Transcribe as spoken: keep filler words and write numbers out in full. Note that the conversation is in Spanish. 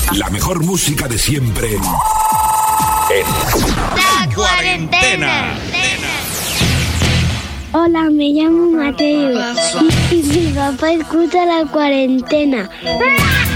La mejor música de siempre. En La Cuarentena. Hola, me llamo Mateo y, y mi papá escucha La Cuarentena.